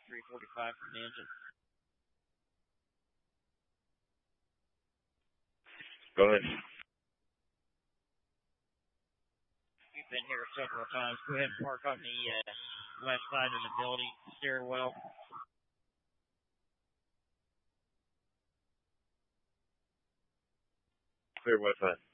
345 from the engine. Go ahead. You've been here several times. Go ahead and park on the west side of the building stairwell. Clear west side.